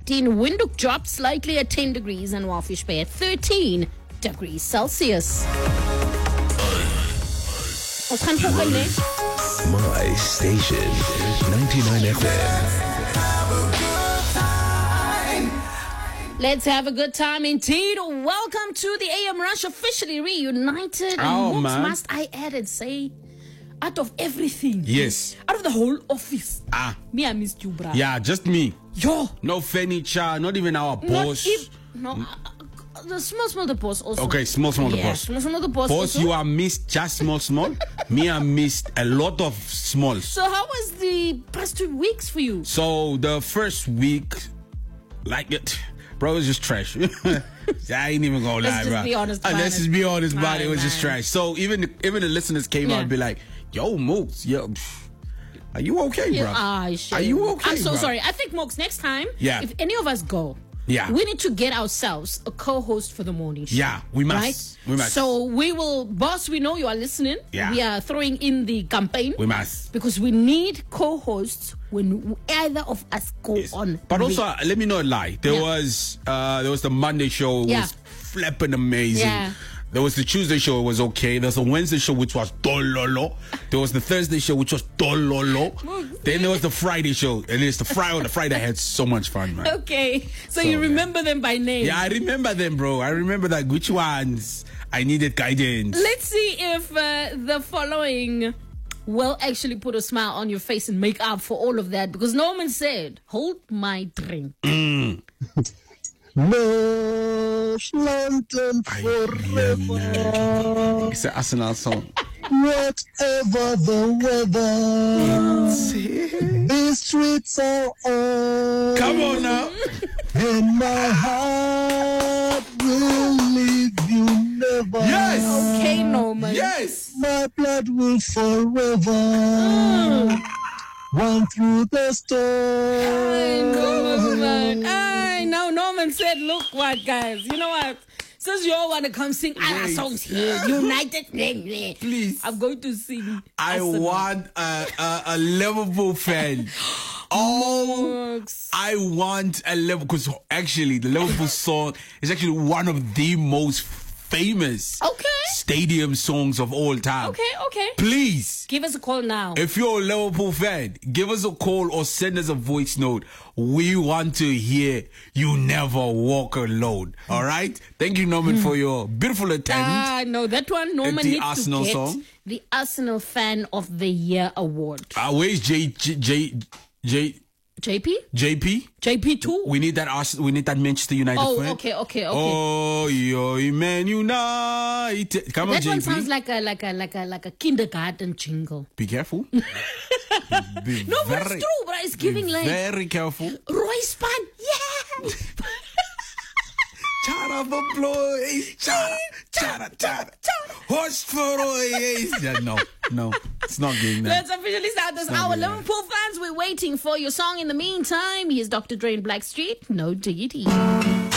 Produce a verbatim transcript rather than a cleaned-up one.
fifteen. Windhoek dropped slightly at ten degrees and Walfish Bay at thirteen degrees Celsius. Ons gaan volgende, né? My station, ninety-nine F M. Let's have a good time indeed. Welcome to the A M Rush, officially reunited. Oh, and man. must I add and say, out of everything. Yes. Out of the whole office. Ah. Me, I missed you, bruh. Yeah, just me. Yo. No furniture, not even our boss. Not if, no, uh, uh, the small, small, the boss also. Okay, small, small, the yeah, boss. Small, small, the boss Boss, also. you are missed just small, small. Me, I missed a lot of smalls. So how was the past two weeks for you? So the first week, like it, bro, it was just trash. I ain't even gonna Let's lie, just bro. be honest Uh, about let's it. just be honest about it. It was Man, just man. trash. So even the, even the listeners came out Yeah. and be like, "Yo, Mooks, yo, pff, are you okay, bro? Ah, shit. Are you okay? I'm so bro? sorry. I think, Mox, next time, Yeah. if any of us go, Yeah. we need to get ourselves a co-host for the morning show. Yeah, we must. Right? We must. So we will, boss, we know you are listening. Yeah. We are throwing in the campaign. We must. Because we need co-hosts when either of us go Yes. on. But the also, week. uh, let me not lie. There Yeah. was uh, there was the Monday show, it Yeah. was flipping amazing. Yeah. There was the Tuesday show, it was okay. There was the Wednesday show, which was dololo. There was the Thursday show, which was dololo. Then there was the Friday show, and it's the Friday. The Friday I had so much fun, man. Okay. So, So, you yeah. remember them by name. Yeah, I remember them, bro. I remember that which ones I needed guidance. Let's see if uh, the following will actually put a smile on your face and make up for all of that. Because Norman said, hold my drink. North London forever. It's an Arsenal song. Whatever the weather, these streets are on. Come on now. And my heart will leave you never. Yes. Okay, Norman. Yes. My blood will forever run through the I storm. Norman. I know Norman said, look what, guys. You know what? Since you all want to come sing other Wait. songs here, United, Please. I'm going to sing. I Arsenal. want a, a, a Liverpool fan. Oh, Mooks. I want a Liverpool, because actually the Liverpool song is actually one of the most famous Okay. stadium songs of all time. Okay, okay. Please, Give us a call now. if you're a Liverpool fan, give us a call or send us a voice note. We want to hear You Never Walk Alone. All right? Thank you, Norman, for your beautiful attendance. Ah, no, that one, Norman the needs Arsenal to get song? the Arsenal Fan of the Year award. Uh, where's J, J, J, J, J P? J P? J P two? We need that Ars- we need that Manchester United Oh, fan. okay, okay, okay. Oh, yo, Man United. Come on, That J P. one sounds like a like a like a like a kindergarten jingle. Be careful. Be No, but very, it's true, but it's giving be like very careful. Roy Span. Yeah. Chara for boys. Chara, chara, chara. Horse for boys. Yeah, no, no, it's not getting that. Let's officially start this not hour. good. Liverpool fans, we're waiting for your song. In the meantime, here's Doctor Dre in Blackstreet. No diggity.